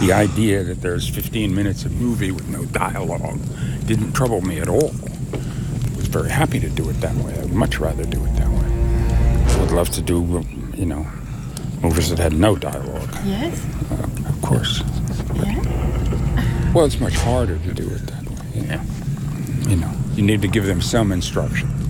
The idea that there's 15 minutes of movie with no dialogue didn't trouble me at all. I was very happy to do it that way. I'd much rather do it that way. I would love to do, movies that had no dialogue. Yes. Of course. Yeah. Well, it's much harder to do it that way. You need to give them some instruction.